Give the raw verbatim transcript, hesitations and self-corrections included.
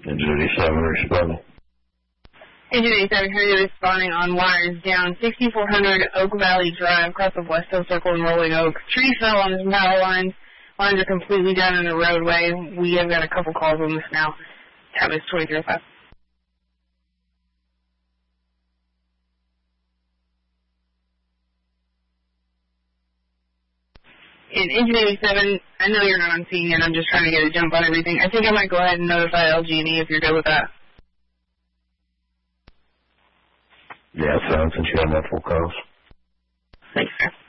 Engine eighty-seven responding. Engine eighty-seven, here you're responding on wires down sixty-four hundred Oak Valley Drive, across the Westville Circle in Rolling Oak. Tree fell on some power lines. Lines are completely down in the roadway. We have got a couple calls on this now. Time is twenty-three oh five. In Engine eighty-seven, I know you're not on scene yet. I'm just trying to get a jump on everything. I think I might go ahead and notify L G and E if you're good with that. Yeah, it sounds since you have multiple calls. Thanks, sir.